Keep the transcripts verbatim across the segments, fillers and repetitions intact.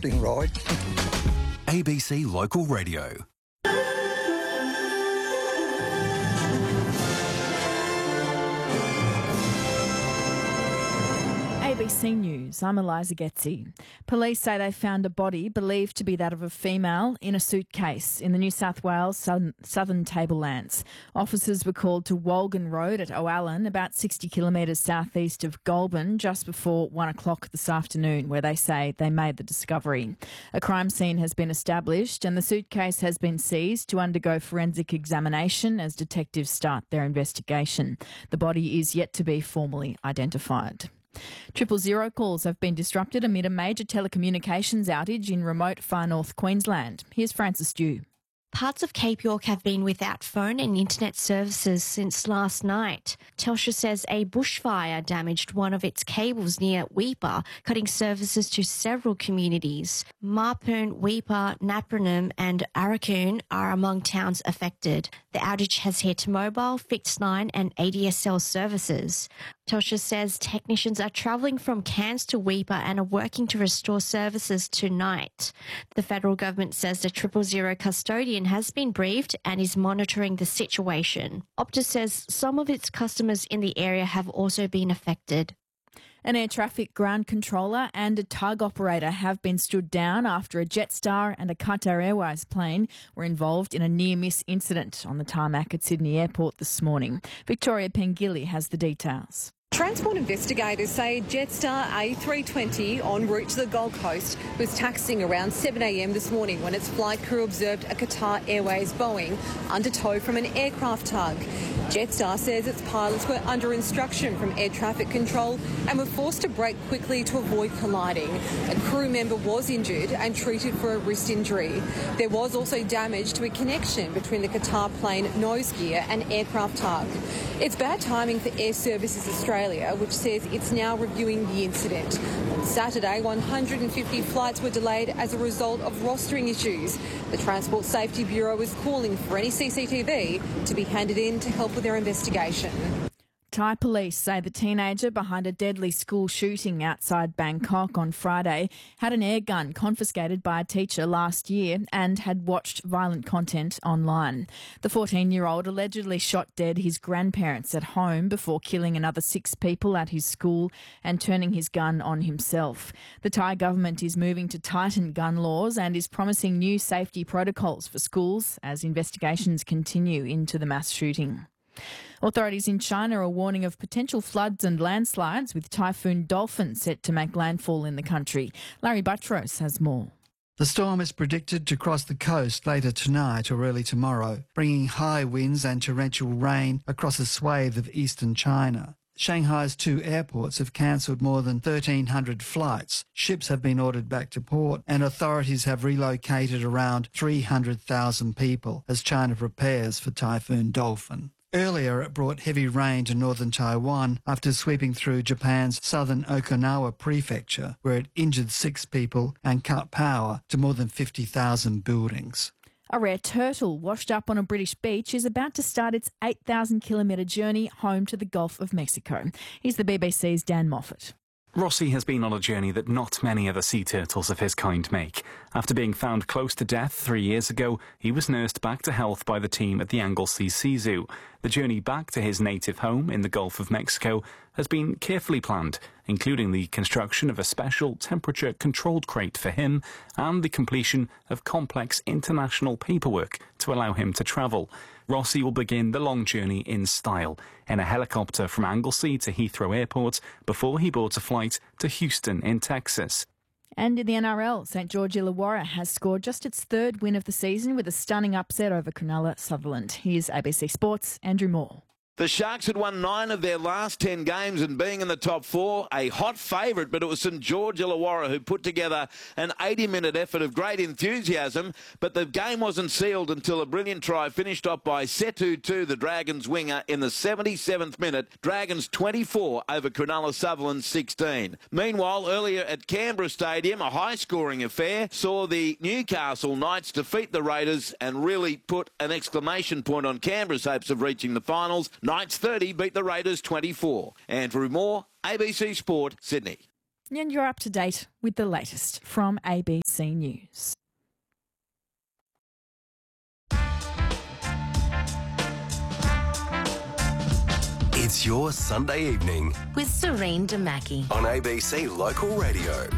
something right. A B C Local Radio. A B C News, I'm Eliza Getzi. Police say they found a body believed to be that of a female in a suitcase in the New South Wales southern, southern Tablelands. Officers were called to Wolgan Road at O'Allen, about sixty kilometres southeast of Goulburn, just before one o'clock this afternoon, where they say they made the discovery. A crime scene has been established and the suitcase has been seized to undergo forensic examination as detectives start their investigation. The body is yet to be formally identified. Triple zero calls have been disrupted amid a major telecommunications outage in remote far north Queensland. Here's Francis Dew. Parts of Cape York have been without phone and internet services since last night. Telstra says a bushfire damaged one of its cables near Weipa, cutting services to several communities. Mapoon, Weipa, Napranum and Arakoon are among towns affected. The outage has hit mobile, fixed line and A D S L services. Telstra says technicians are travelling from Cairns to Weipa and are working to restore services tonight. The federal government says the triple zero custodian has been briefed and is monitoring the situation. Optus says some of its customers in the area have also been affected. An air traffic ground controller and a tug operator have been stood down after a Jetstar and a Qatar Airways plane were involved in a near-miss incident on the tarmac at Sydney Airport this morning. Victoria Pengilly has the details. Transport investigators say Jetstar A three twenty en route to the Gold Coast was taxiing around seven a m this morning when its flight crew observed a Qatar Airways Boeing under tow from an aircraft tug. Jetstar says its pilots were under instruction from air traffic control and were forced to brake quickly to avoid colliding. A crew member was injured and treated for a wrist injury. There was also damage to a connection between the Qatar plane nose gear and aircraft tug. It's bad timing for Air Services Australia, which says it's now reviewing the incident. On Saturday, one hundred fifty flights were delayed as a result of rostering issues. The Transport Safety Bureau is calling for any C C T V to be handed in to help with their investigation. Thai police say the teenager behind a deadly school shooting outside Bangkok on Friday had an air gun confiscated by a teacher last year and had watched violent content online. The fourteen-year-old allegedly shot dead his grandparents at home before killing another six people at his school and turning his gun on himself. The Thai government is moving to tighten gun laws and is promising new safety protocols for schools as investigations continue into the mass shooting. Authorities in China are warning of potential floods and landslides with Typhoon Dolphin set to make landfall in the country. Larry Buttrose has more. The storm is predicted to cross the coast later tonight or early tomorrow, bringing high winds and torrential rain across a swathe of eastern China. Shanghai's two airports have cancelled more than thirteen hundred flights. Ships have been ordered back to port and authorities have relocated around three hundred thousand people as China prepares for Typhoon Dolphin. Earlier, it brought heavy rain to northern Taiwan after sweeping through Japan's southern Okinawa prefecture, where it injured six people and cut power to more than fifty thousand buildings. A rare turtle washed up on a British beach is about to start its eight thousand kilometre journey home to the Gulf of Mexico. Here's the B B C's Dan Moffat. Rossi has been on a journey that not many other sea turtles of his kind make. After being found close to death three years ago, he was nursed back to health by the team at the Anglesey Sea Zoo. The journey back to his native home in the Gulf of Mexico has been carefully planned, including the construction of a special temperature-controlled crate for him and the completion of complex international paperwork to allow him to travel. Rossi will begin the long journey in style, in a helicopter from Anglesey to Heathrow Airport before he boards a flight to Houston in Texas. And in the N R L, St George Illawarra has scored just its third win of the season with a stunning upset over Cronulla Sutherland. Here's A B C Sports' Andrew Moore. The Sharks had won nine of their last ten games and being in the top four, a hot favourite, but it was St George Illawarra who put together an eighty-minute effort of great enthusiasm, but the game wasn't sealed until a brilliant try finished off by Setu Tu, the Dragons winger, in the seventy-seventh minute. Dragons twenty-four over Cronulla Sutherland sixteen. Meanwhile, earlier at Canberra Stadium, a high-scoring affair saw the Newcastle Knights defeat the Raiders and really put an exclamation point on Canberra's hopes of reaching the finals. Knights thirty beat the Raiders twenty-four. Andrew Moore, A B C Sport, Sydney. And you're up to date with the latest from A B C. C News. It's your Sunday evening with Serene Damaki on A B C Local Radio.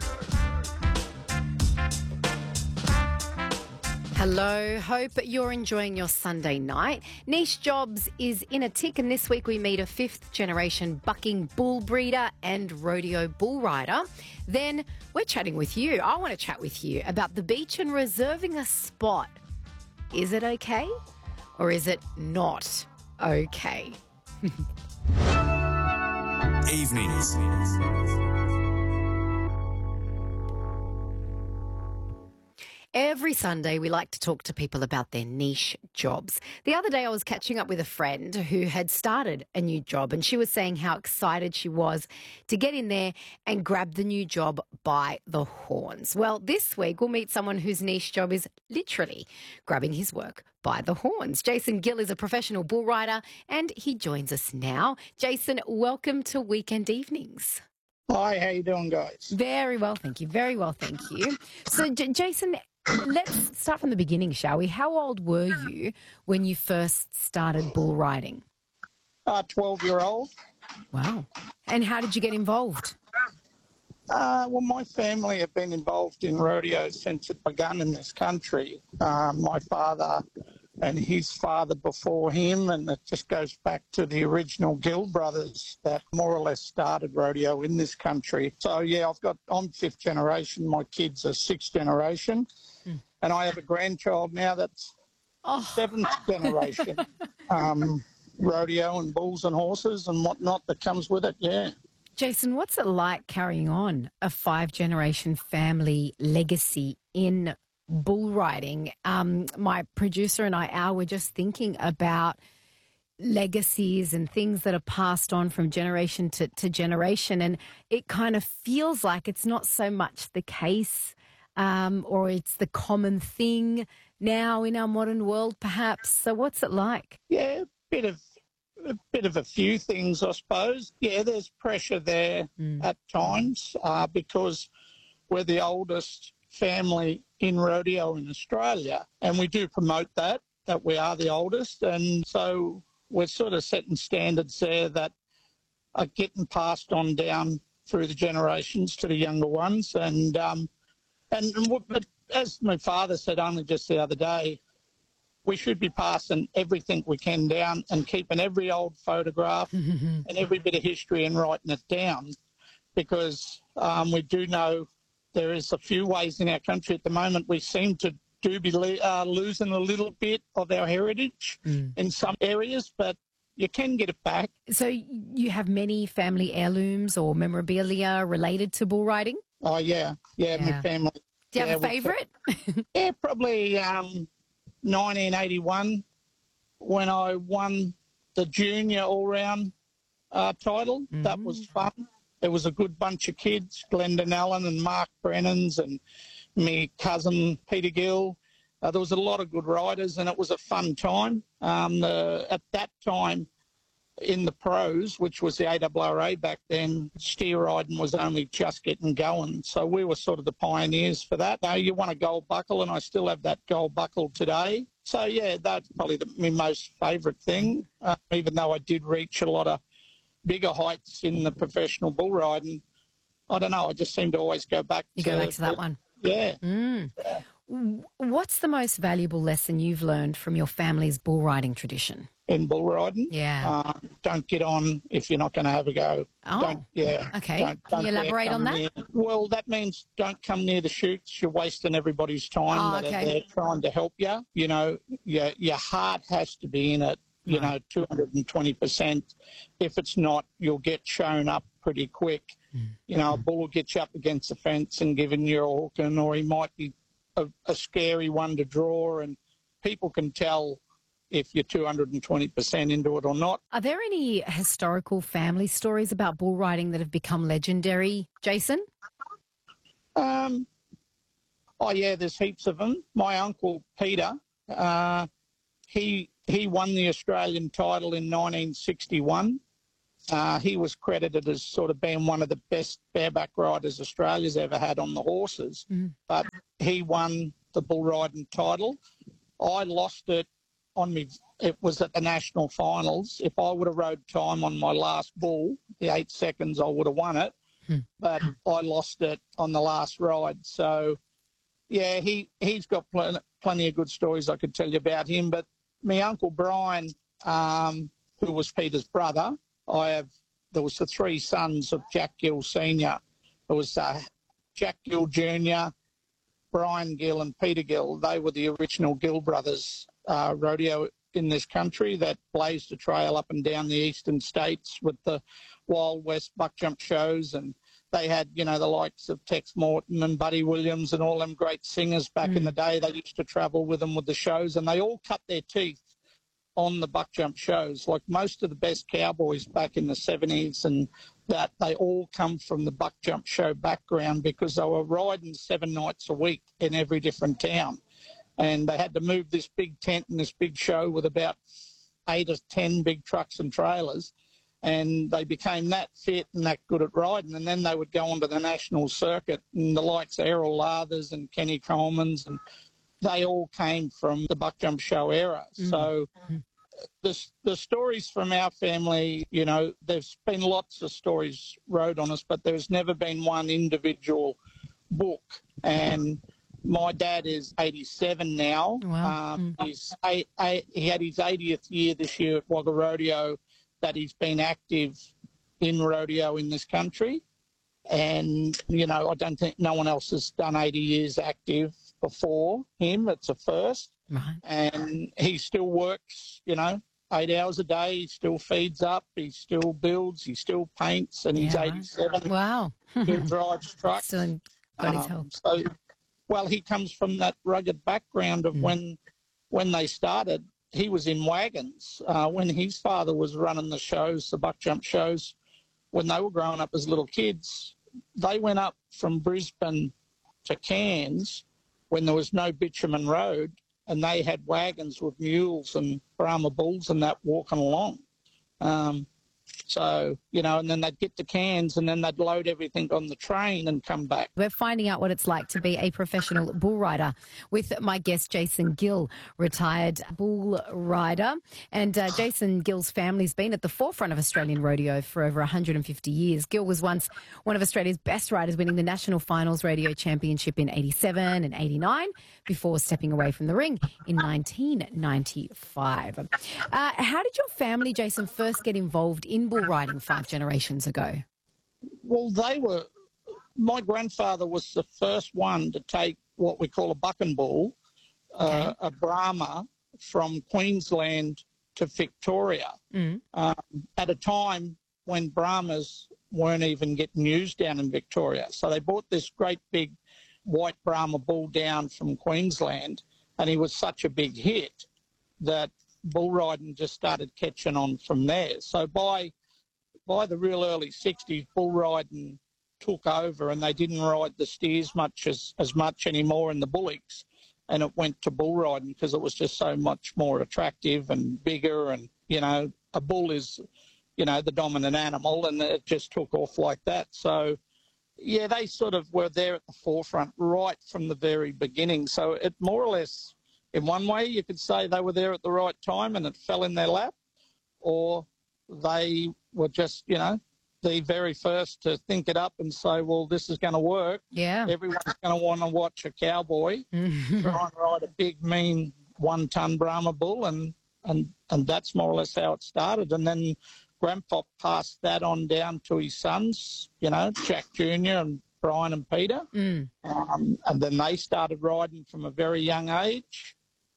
Hello, hope you're enjoying your Sunday night. Niche Jobs is in a tick, and this week we meet a fifth generation bucking bull breeder and rodeo bull rider. Then we're chatting with you. I want to chat with you about the beach and reserving a spot. Is it okay or is it not okay? Evenings. Every Sunday, we like to talk to people about their niche jobs. The other day, I was catching up with a friend who had started a new job, and she was saying how excited she was to get in there and grab the new job by the horns. Well, this week, we'll meet someone whose niche job is literally grabbing his work by the horns. Jason Gill is a professional bull rider, and he joins us now. Jason, welcome to Weekend Evenings. Hi, how you doing, guys? Very well, thank you. Very well, thank you. So, J- Jason, let's start from the beginning, shall we? How old were you when you first started bull riding? Uh, twelve-year-old. Wow. And how did you get involved? Uh, well, my family have been involved in rodeo since it began in this country. Uh, my father and his father before him, and it just goes back to the original Gill brothers that more or less started rodeo in this country. So, yeah, I've got, I'm fifth generation, my kids are sixth generation, mm. and I have a grandchild now that's oh. seventh generation. um, rodeo and bulls and horses and whatnot that comes with it, yeah. Jason, what's it like carrying on a five-generation family legacy in bull riding? Um, my producer and I, Al, were just thinking about legacies and things that are passed on from generation to, to generation, and it kind of feels like it's not so much the case um, or it's the common thing now in our modern world, perhaps. So what's it like? Yeah, a bit of a bit of a few things, I suppose. Yeah, there's pressure there mm. at times uh, because we're the oldest family in rodeo in Australia, and we do promote that, that we are the oldest, and so we're sort of setting standards there that are getting passed on down through the generations to the younger ones, and um, and, and but as my father said only just the other day, we should be passing everything we can down and keeping every old photograph and every bit of history and writing it down, because um, we do know there is a few ways in our country at the moment we seem to do be uh, losing a little bit of our heritage mm. in some areas, but you can get it back. So you have many family heirlooms or memorabilia related to bull riding? Oh, yeah. Yeah, yeah. My family. Do you yeah, have a favourite? yeah, probably um, nineteen eighty-one when I won the junior all-round uh, title. Mm-hmm. That was fun. There was a good bunch of kids, Glendon Allen and Mark Brennans and me cousin Peter Gill. Uh, there was a lot of good riders, and it was a fun time. Um, the, at that time in the pros, which was the A R R A back then, steer riding was only just getting going. So we were sort of the pioneers for that. Now you won a gold buckle, and I still have that gold buckle today. So, yeah, that's probably the, my most favourite thing, uh, even though I did reach a lot of bigger heights in the professional bull riding. I don't know, I just seem to always go back you to... You go back to that one. Yeah. Mm. yeah. What's the most valuable lesson you've learned from your family's bull riding tradition? In bull riding? Yeah. Uh, don't get on if you're not going to have a go. Oh, don't, yeah. Okay. Don't, Can don't you elaborate on that? Near. Well, that means don't come near the chutes. You're wasting everybody's time oh, that okay. are there trying to help you. You know, your, your heart has to be in it, you right. know, two hundred twenty percent. If it's not, you'll get shown up pretty quick. Mm. You know, a bull will get you up against the fence and giving you a hooking, or he might be a, a scary one to draw, and people can tell if you're two hundred twenty percent into it or not. Are there any historical family stories about bull riding that have become legendary, Jason? Um, oh, yeah, there's heaps of them. My uncle, Peter, uh, he he won the Australian title in nineteen sixty-one Uh, he was credited as sort of being one of the best bareback riders Australia's ever had on the horses. Mm. But he won the bull riding title. I lost it on me. It was at the national finals. If I would have rode time on my last bull, the eight seconds, I would have won it. Mm. But I lost it on the last ride. So, yeah, he, he's got pl- plenty of good stories I could tell you about him. But my Uncle Brian, um, who was Peter's brother, I have, there was the three sons of Jack Gill Senior There was uh, Jack Gill Junior, Brian Gill and Peter Gill. They were the original Gill brothers uh, rodeo in this country that blazed a trail up and down the eastern states with the Wild West buck jump shows. And they had, you know, the likes of Tex Morton and Buddy Williams and all them great singers back mm. in the day. They used to travel with them with the shows, and they all cut their teeth on the buck jump shows. Like most of the best cowboys back in the seventies and that, they all come from the buck jump show background because they were riding seven nights a week in every different town. And they had to move this big tent and this big show with about eight or ten big trucks and trailers. And they became that fit and that good at riding. And then they would go onto the national circuit, and the likes of Errol Lathers and Kenny Coleman's, and they all came from the buck jump show era. Mm-hmm. So the, the stories from our family, you know, there's been lots of stories wrote on us, but there's never been one individual book. And my dad is eighty-seven now. Wow. Um, mm. he's eight, eight, he had his eightieth year this year at Wagga Rodeo that he's been active in rodeo in this country. And, you know, I don't think no one else has done eighty years active before him. It's a first. Right. And he still works, you know, eight hours a day. He still feeds up. He still builds. He still paints. And he's yeah, eighty-seven. Wow. He drives trucks. Still got his um, help. So, well, he comes from that rugged background of mm. when when they started, he was in wagons. Uh, when his father was running the shows, the buck jump shows, when they were growing up as little kids, they went up from Brisbane to Cairns when there was no bitumen road, and they had wagons with mules and Brahma bulls and that walking along. Um, so, you know, and then they'd get to Cairns and then they'd load everything on the train and come back. We're finding out what it's like to be a professional bull rider with my guest, Jason Gill, retired bull rider. And uh, Jason Gill's family's been at the forefront of Australian rodeo for over one hundred fifty years. Gill was once one of Australia's best riders, winning the National Finals Rodeo Championship in eighty-seven and eighty-nine before stepping away from the ring in nineteen ninety-five. Uh, how did your family, Jason, first get involved in bull riding five generations ago? Well, they were, my grandfather was the first one to take what we call a bucking bull, okay. uh, a Brahma, from Queensland to Victoria, mm. um, at a time when Brahmas weren't even getting used down in Victoria. So they brought this great big white Brahma bull down from Queensland, and he was such a big hit that bull riding just started catching on from there. So by by the real early sixties, bull riding took over, and they didn't ride the steers much as, as much anymore in the bullocks, and it went to bull riding because it was just so much more attractive and bigger. And, you know, a bull is, you know, the dominant animal, and it just took off like that. So, yeah, they sort of were there at the forefront right from the very beginning. So it more or less, in one way, you could say they were there at the right time and it fell in their lap, or they were just, you know, the very first to think it up and say, well, this is going to work. Yeah. Everyone's going to want to watch a cowboy try and ride a big, mean one-ton Brahma bull, and, and, and that's more or less how it started. And then Grandpa passed that on down to his sons, you know, Jack Junior and Brian and Peter. Mm. Um, and then they started riding from a very young age,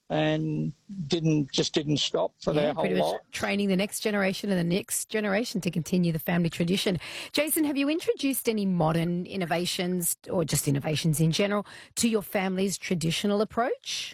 and didn't just didn't stop for yeah, their whole pretty much life. Training the next generation and the next generation to continue the family tradition. Jason, have you introduced any modern innovations, or just innovations in general, to your family's traditional approach?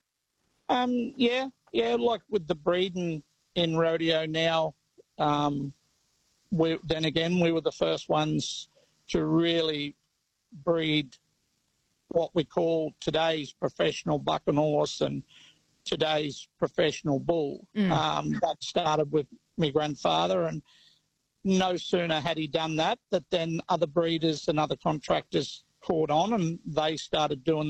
Um, yeah, yeah, like with the breeding in rodeo now, um, we, then again, we were the first ones to really breed what we call today's professional buck and horse and today's professional bull. Mm. Um, that started with my grandfather, and no sooner had he done that, that then other breeders and other contractors caught on and they started doing